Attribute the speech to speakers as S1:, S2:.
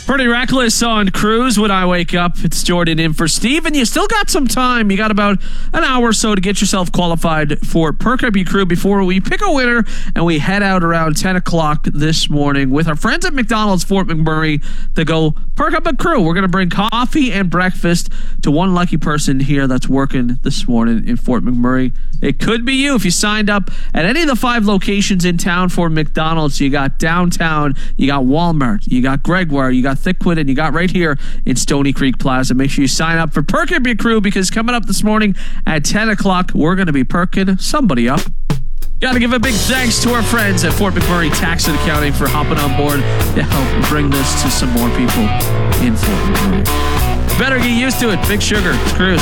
S1: Pretty reckless on Cruise when I wake up. It's Jordan in for Steve, and you still got some time. You got about an hour or so to get yourself qualified for Perk Up Your Crew before we pick a winner and we head out around 10 o'clock this morning with our friends at McDonald's Fort McMurray to go Perk Up a Crew. We're going to bring coffee and breakfast to one lucky person here that's working this morning in Fort McMurray. It could be you if you signed up at any of the 5 locations in town for McDonald's. You got downtown, you got Walmart, you got Gregoire, you got Thickwood, and you got right here in Stony Creek Plaza. Make sure you sign up for Perk Up Your Crew, because coming up this morning at 10 o'clock, we're going to be perking somebody up. Got to give a big thanks to our friends at Fort McMurray Tax and Accounting for hopping on board to help bring this to some more people in Fort McMurray. Better get used to it. Big Sugar, Cruise.